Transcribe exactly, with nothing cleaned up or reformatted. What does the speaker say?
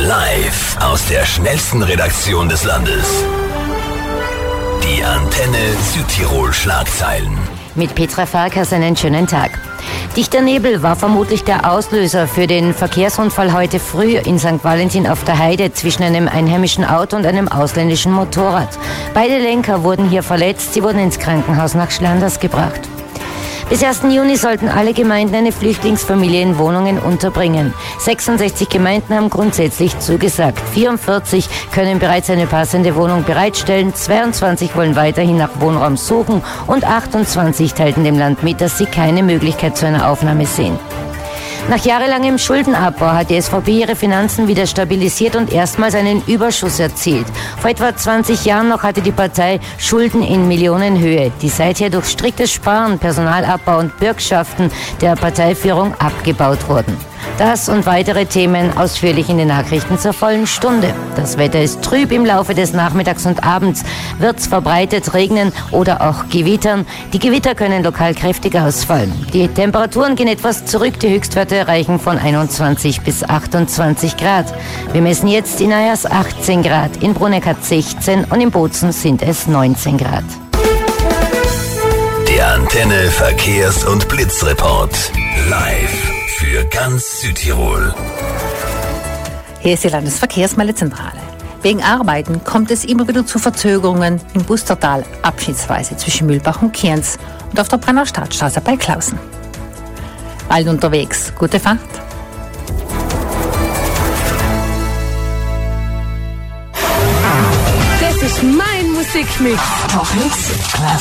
Live aus der schnellsten Redaktion des Landes. Die Antenne Südtirol Schlagzeilen. Mit Petra Farkas einen schönen Tag. Dichter Nebel war vermutlich der Auslöser für den Verkehrsunfall heute früh in Sankt Valentin auf der Heide zwischen einem einheimischen Auto und einem ausländischen Motorrad. Beide Lenker wurden hier verletzt, sie wurden ins Krankenhaus nach Schlanders gebracht. Bis ersten Juni sollten alle Gemeinden eine Flüchtlingsfamilie in Wohnungen unterbringen. sechsundsechzig Gemeinden haben grundsätzlich zugesagt. vierundvierzig können bereits eine passende Wohnung bereitstellen, zweiundzwanzig wollen weiterhin nach Wohnraum suchen und achtundzwanzig teilten dem Land mit, dass sie keine Möglichkeit zu einer Aufnahme sehen. Nach jahrelangem Schuldenabbau hat die S V P ihre Finanzen wieder stabilisiert und erstmals einen Überschuss erzielt. Vor etwa zwanzig Jahren noch hatte die Partei Schulden in Millionenhöhe, die seither durch striktes Sparen, Personalabbau und Bürgschaften der Parteiführung abgebaut wurden. Das und weitere Themen ausführlich in den Nachrichten zur vollen Stunde. Das Wetter ist trüb, im Laufe des Nachmittags und Abends wird's verbreitet regnen oder auch gewittern. Die Gewitter können lokal kräftig ausfallen. Die Temperaturen gehen etwas zurück, die Höchstwerte reichen von einundzwanzig bis achtundzwanzig Grad. Wir messen jetzt in Ayers achtzehn Grad, in Bruneckert sechzehn und in Bozen sind es neunzehn Grad. Der Antenne Verkehrs- und Blitzreport. Live für ganz Südtirol. Hier ist die Landesverkehrsmeldezentrale. Wegen Arbeiten kommt es immer wieder zu Verzögerungen im Bustertal, abschnittsweise zwischen Mühlbach und Kienz und auf der Brenner Stadtstraße bei Klausen. Allen unterwegs, gute Fahrt. Das ist mein Musikmix. Top Hits.